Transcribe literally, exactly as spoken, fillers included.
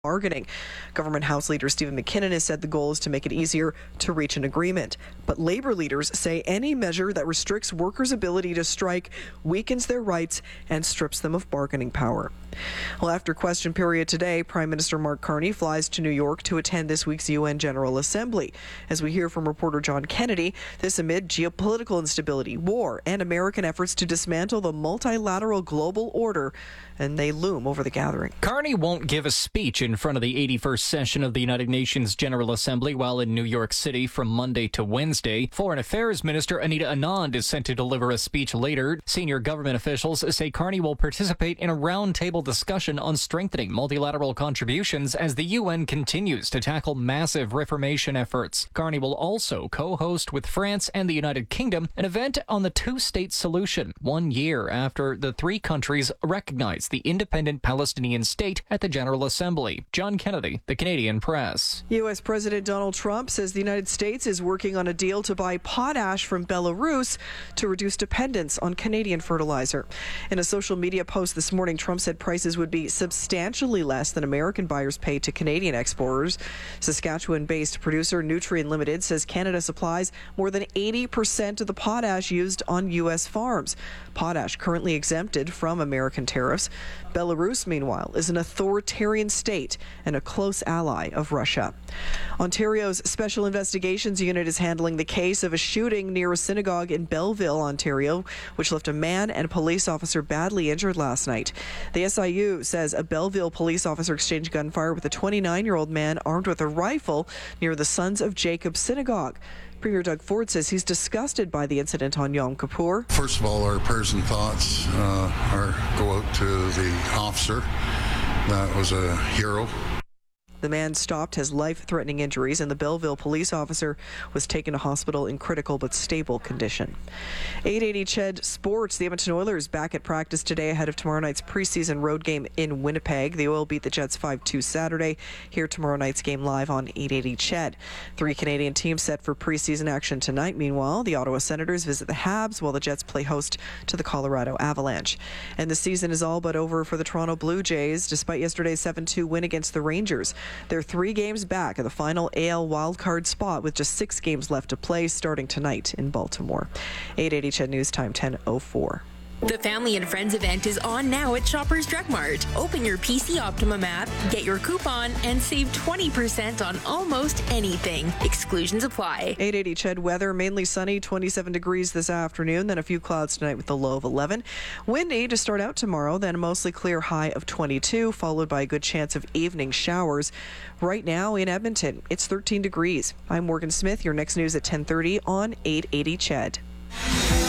bargaining. Government House Leader Stephen McKinnon has said the goal is to make it easier to reach an agreement. But labor leaders say any measure that restricts workers' ability to strike weakens their rights and strips them of bargaining power. Well, after question period today, Prime Minister Mark Carney flies to New York to attend this week's U N General Assembly. As we hear from reporter John Kennedy, this amid geopolitical instability, war, and American efforts to dismantle the multilateral global order, and they loom over the gathering. Carney won't give a speech in front of the eighty-first session of the United Nations General Assembly while in New York City from Monday to Wednesday. Foreign Affairs Minister Anita Anand is set to deliver a speech later. Senior government officials say Carney will participate in a roundtable discussion on strengthening multilateral contributions as the U N continues to tackle massive reformation efforts. Carney will also co-host with France and the United Kingdom an event on the two-state solution, one year after the three countries recognized the independent Palestinian state at the General Assembly. John Kennedy, The Canadian Press. U S President Donald Trump says the United States is working on a deal to buy potash from Belarus to reduce dependence on Canadian fertilizer. In a social media post this morning, Trump said prices would be substantially less than American buyers pay to Canadian exporters. Saskatchewan-based producer Nutrien Limited says Canada supplies more than eighty percent of the potash used on U S farms. Potash currently exempted from American tariffs. Belarus, meanwhile, is an authoritarian state and a close ally of Russia. Ontario's Special Investigations Unit is handling the case of a shooting near a synagogue in Belleville, Ontario, which left a man and a police officer badly injured last night. The S I U says a Belleville police officer exchanged gunfire with a twenty-nine-year-old man armed with a rifle near the Sons of Jacob Synagogue. Premier Doug Ford says he's disgusted by the incident on Yom Kippur. First of all, our prayers and thoughts uh, are go out to the officer. That was a hero. The man stopped has life-threatening injuries, and the Belleville police officer was taken to hospital in critical but stable condition. eight eighty C H E D Sports. The Edmonton Oilers back at practice today ahead of tomorrow night's preseason road game in Winnipeg. The Oil beat the Jets five two Saturday. Hear tomorrow night's game live on eight eighty C H E D. Three Canadian teams set for preseason action tonight. Meanwhile, the Ottawa Senators visit the Habs while the Jets play host to the Colorado Avalanche. And the season is all but over for the Toronto Blue Jays, despite yesterday's seven two win against the Rangers. They're three games back at the final A L wildcard spot with just six games left to play starting tonight in Baltimore. eight eighty C H E D News Time ten oh four. The Family and Friends event is on now at Shoppers Drug Mart. Open your P C Optimum app, get your coupon, and save twenty percent on almost anything. Exclusions apply. eight eighty C H E D weather, mainly sunny, twenty-seven degrees this afternoon, then a few clouds tonight with a low of eleven. Windy to start out tomorrow, then a mostly clear high of twenty-two, followed by a good chance of evening showers. Right now in Edmonton, it's thirteen degrees. I'm Morgan Smith. Your next news at ten thirty on eight eighty C H E D.